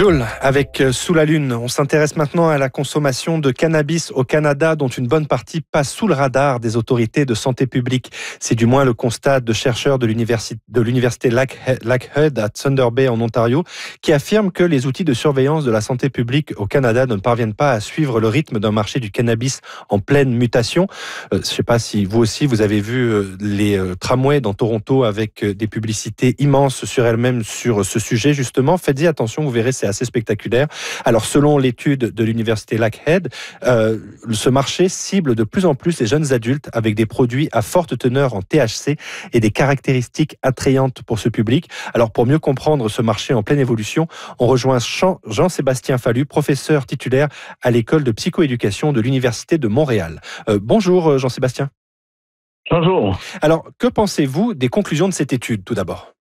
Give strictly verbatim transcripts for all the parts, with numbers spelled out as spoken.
Jul, avec Sous la Lune. On s'intéresse maintenant à la consommation de cannabis au Canada, dont une bonne partie passe sous le radar des autorités de santé publique. C'est du moins le constat de chercheurs de l'université, de l'université Lakehead à Thunder Bay en Ontario, qui affirment que les outils de surveillance de la santé publique au Canada ne parviennent pas à suivre le rythme d'un marché du cannabis en pleine mutation. Euh, je ne sais pas si vous aussi, vous avez vu euh, les euh, tramways dans Toronto avec euh, des publicités immenses sur elles-mêmes sur ce sujet, justement. Faites-y attention, vous verrez, c'est assez spectaculaire. Alors, selon l'étude de l'université Lakehead, euh, ce marché cible de plus en plus les jeunes adultes avec des produits à forte teneur en T H C et des caractéristiques attrayantes pour ce public. Alors, pour mieux comprendre ce marché en pleine évolution, on rejoint Jean-Sébastien Fallu, professeur titulaire à l'école de psychoéducation de l'Université de Montréal. Euh, bonjour Jean-Sébastien. Bonjour. Alors, que pensez-vous des conclusions de cette étude, tout d'abord?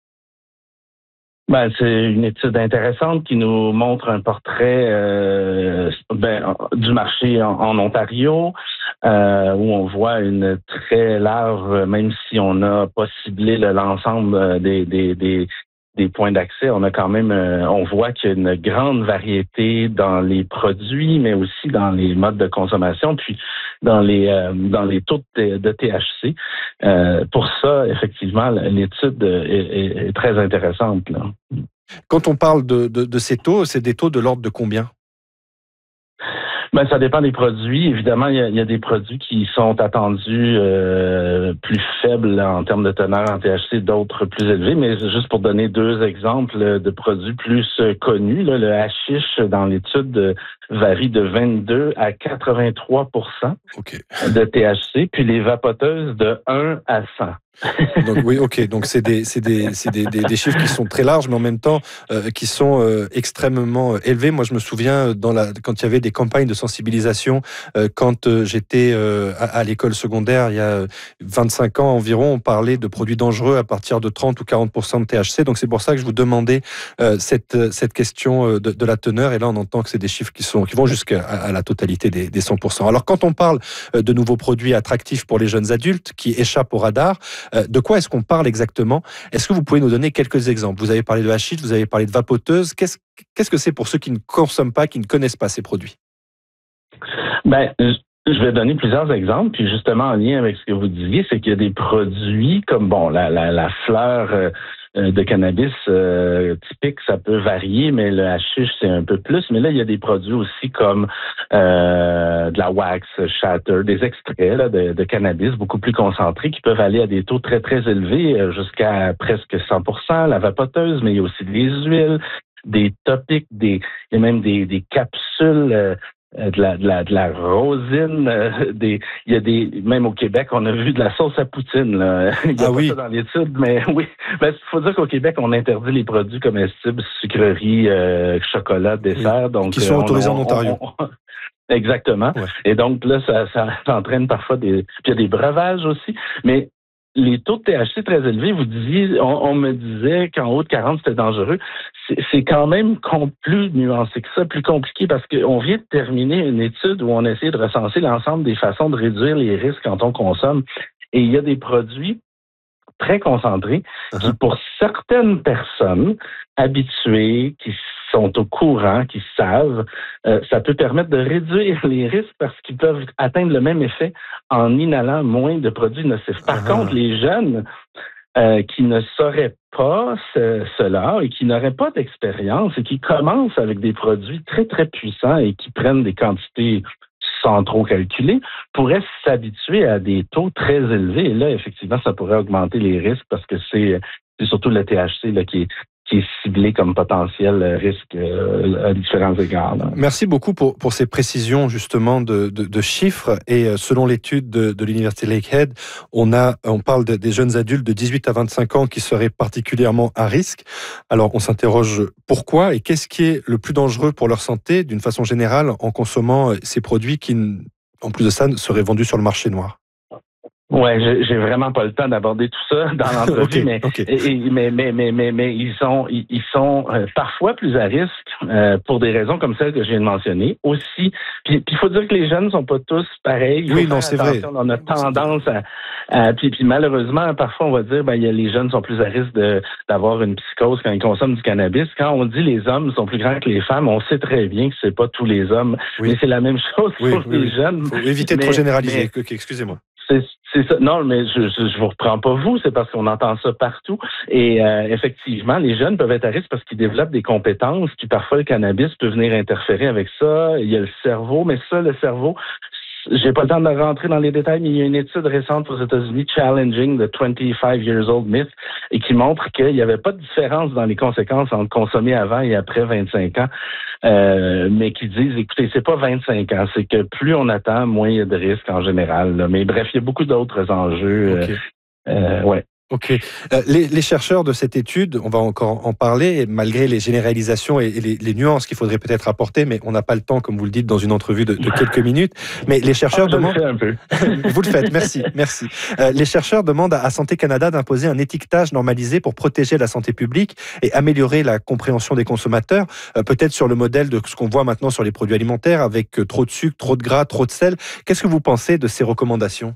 Ben, c'est une étude intéressante qui nous montre un portrait euh, ben, du marché en, en Ontario, euh, où on voit une très large, même si on n'a pas ciblé l'ensemble des, des, des, des points d'accès, on a quand même, euh, on voit qu'il y a une grande variété dans les produits, mais aussi dans les modes de consommation, puis dans les euh, dans les taux de, de T H C. Euh, pour ça, effectivement, l'étude est, est, est très intéressante, là. Quand on parle de, de, de ces taux, c'est des taux de l'ordre de combien? Ben, ça dépend des produits. Évidemment, il y a, il y a des produits qui sont attendus euh, plus faibles en termes de teneur en T H C, d'autres plus élevés. Mais juste pour donner deux exemples de produits plus connus, là, le hashish dans l'étude varie de vingt-deux à quatre-vingt-trois pour cent okay. de T H C, puis les vapoteuses de un à cent. Donc oui, ok. Donc c'est des c'est des c'est des, des, des chiffres qui sont très larges, mais en même temps euh, qui sont euh, extrêmement élevés. Moi, je me souviens dans la quand il y avait des campagnes de sensibilisation, euh, quand euh, j'étais euh, à, à l'école secondaire il y a vingt-cinq ans environ, on parlait de produits dangereux à partir de trente ou quarante pour cent de T H C. Donc c'est pour ça que je vous demandais euh, cette cette question de, de la teneur. Et là, on entend que c'est des chiffres qui sont qui vont jusqu'à à la totalité des, des cent pour cent. Alors quand on parle de nouveaux produits attractifs pour les jeunes adultes qui échappent au radar, de quoi est-ce qu'on parle exactement? Est-ce que vous pouvez nous donner quelques exemples? Vous avez parlé de hashish, vous avez parlé de vapoteuse. Qu'est-ce, qu'est-ce que c'est pour ceux qui ne consomment pas, qui ne connaissent pas ces produits? Ben, je vais donner plusieurs exemples, puis justement en lien avec ce que vous disiez, c'est qu'il y a des produits comme bon la la, la fleur euh, de cannabis euh, typique, ça peut varier, mais le hashish c'est un peu plus. Mais là, il y a des produits aussi comme euh, de la wax, shatter, des extraits là, de, de cannabis beaucoup plus concentrés qui peuvent aller à des taux très très élevés, jusqu'à presque cent pour cent. La vapoteuse, mais il y a aussi des huiles, des topiques, des il y a même des, des capsules. Euh, De la, de la, de la rosine, euh, des, il y a des, même au Québec, on a vu de la sauce à poutine, là. Il y a ah pas oui. ça dans l'étude, mais oui. Ben, il faut dire qu'au Québec, on interdit les produits comestibles, sucreries, euh, chocolat, dessert. Oui. Donc, qui sont euh, autorisés on, en Ontario. On, on, exactement. Ouais. Et donc, là, ça, ça, ça entraîne parfois des, puis il y a des breuvages aussi. Mais, les taux de T H C très élevés, vous disiez, on, on me disait qu'en haut de quarante, c'était dangereux. C'est, c'est quand même plus nuancé que ça, plus compliqué, parce qu'on vient de terminer une étude où on essaie de recenser l'ensemble des façons de réduire les risques quand on consomme. Et il y a des produits très concentrés uh-huh. qui, pour certaines personnes habituées, qui sont au courant, qui savent, euh, ça peut permettre de réduire les risques parce qu'ils peuvent atteindre le même effet en inhalant moins de produits nocifs. Par uh-huh. contre, les jeunes euh, qui ne sauraient pas ce, cela et qui n'auraient pas d'expérience et qui commencent avec des produits très, très puissants et qui prennent des quantités sans trop calculer, pourraient s'habituer à des taux très élevés. Et là, effectivement, ça pourrait augmenter les risques parce que c'est, c'est surtout le T H C là, qui est qui est ciblé comme potentiel risque euh, à différents égards. Là. Merci beaucoup pour, pour ces précisions justement de, de, de chiffres. Et euh, selon l'étude de, de l'Université Lakehead, on, a, on parle de, des jeunes adultes de dix-huit à vingt-cinq ans qui seraient particulièrement à risque. Alors on s'interroge pourquoi et qu'est-ce qui est le plus dangereux pour leur santé d'une façon générale en consommant ces produits qui, en plus de ça, seraient vendus sur le marché noir? Ouais, j'ai, j'ai vraiment pas le temps d'aborder tout ça dans l'entrevue, okay, mais, okay. Et, mais, mais, mais, mais, mais ils sont, ils, ils sont euh, parfois plus à risque euh, pour des raisons comme celles que je viens de mentionner. Aussi, puis il faut dire que les jeunes sont pas tous pareils. Il faut oui, faire non, c'est attention. vrai. On a tendance à, à puis, puis malheureusement, parfois on va dire, ben, il y a, les jeunes sont plus à risque de, d'avoir une psychose quand ils consomment du cannabis. Quand on dit les hommes sont plus grands que les femmes, on sait très bien que c'est pas tous les hommes, oui. mais c'est la même chose oui, pour oui, les oui. jeunes. Faut éviter de mais, trop généraliser. Mais, okay, excusez-moi. C'est, c'est ça. Non, mais je, je, je vous reprends pas vous, c'est parce qu'on entend ça partout. Et euh, effectivement, les jeunes peuvent être à risque parce qu'ils développent des compétences, puis parfois le cannabis peut venir interférer avec ça. Il y a le cerveau, mais ça, le cerveau, j'ai pas le temps de rentrer dans les détails, mais il y a une étude récente aux États-Unis, Challenging the twenty-five years old myth, et qui montre qu'il n'y avait pas de différence dans les conséquences entre consommer avant et après vingt-cinq ans, euh, mais qui disent, écoutez, c'est pas vingt-cinq ans, c'est que plus on attend, moins il y a de risques en général. Là. Mais bref, il y a beaucoup d'autres enjeux. Okay. Euh, euh, ouais. Ok. Euh, les, les chercheurs de cette étude, on va encore en parler, malgré les généralisations et, et les, les nuances qu'il faudrait peut-être apporter, mais on n'a pas le temps, comme vous le dites, dans une entrevue de, de quelques minutes. Mais les chercheurs ah, je demandent. Le fais un peu. Vous le faites, merci, merci. Euh, les chercheurs demandent à Santé Canada d'imposer un étiquetage normalisé pour protéger la santé publique et améliorer la compréhension des consommateurs, euh, peut-être sur le modèle de ce qu'on voit maintenant sur les produits alimentaires, avec euh, trop de sucre, trop de gras, trop de sel. Qu'est-ce que vous pensez de ces recommandations?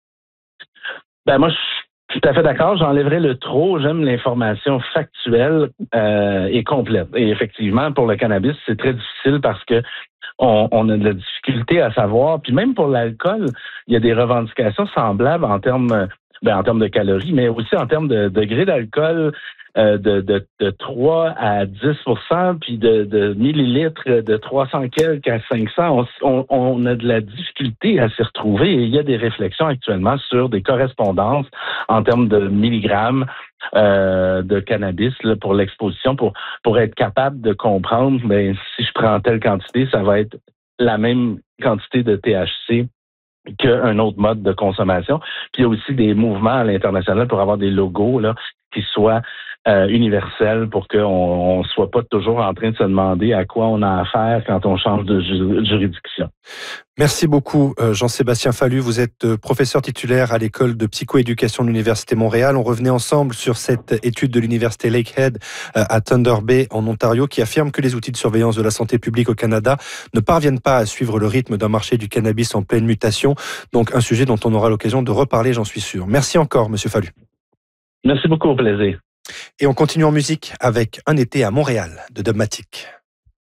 Ben moi, je tout à fait d'accord. J'enlèverais le trop. J'aime l'information factuelle euh, et complète. Et effectivement, pour le cannabis, c'est très difficile parce que on, on a de la difficulté à savoir. Puis même pour l'alcool, il y a des revendications semblables en termes, ben, en termes de calories, mais aussi en termes de degré d'alcool. Euh, de, de, de trois à dix pour cent, puis de, de millilitres de trois cents quelques à cinq cents, on, on, on a de la difficulté à s'y retrouver et il y a des réflexions actuellement sur des correspondances en termes de milligrammes euh, de cannabis là, pour l'exposition, pour, pour être capable de comprendre, ben, si je prends telle quantité, ça va être la même quantité de T H C qu'un autre mode de consommation. Puis il y a aussi des mouvements à l'international pour avoir des logos là, qui soient euh, universels pour qu'on ne soit pas toujours en train de se demander à quoi on a affaire quand on change de ju- juridiction. Merci beaucoup, Jean-Sébastien Fallu. Vous êtes professeur titulaire à l'école de psychoéducation de l'Université Montréal. On revenait ensemble sur cette étude de l'Université Lakehead à Thunder Bay, en Ontario, qui affirme que les outils de surveillance de la santé publique au Canada ne parviennent pas à suivre le rythme d'un marché du cannabis en pleine mutation. Donc un sujet dont on aura l'occasion de reparler, j'en suis sûr. Merci encore, Monsieur Fallu. Merci beaucoup, au plaisir. Et on continue en musique avec Un été à Montréal de Dubmatique.